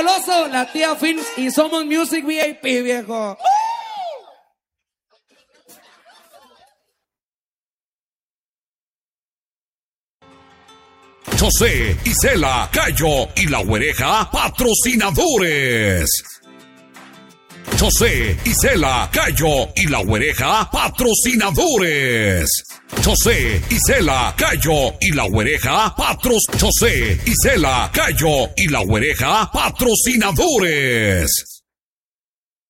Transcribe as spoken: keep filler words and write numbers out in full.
Goloso, la tía Fins y Somos Music V I P, viejo. José, Isela, Cayo y La Güereja, patrocinadores. José, Isela, Cayo y La Güereja, patrocinadores. José, Isela, Cayo y La Güereja, patros. José, Isela, Cayo y La Güereja, patrocinadores.